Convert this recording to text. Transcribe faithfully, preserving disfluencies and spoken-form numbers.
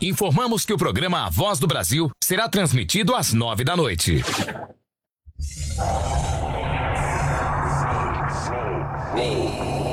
informamos que o programa A Voz do Brasil será transmitido às nove da noite. Me.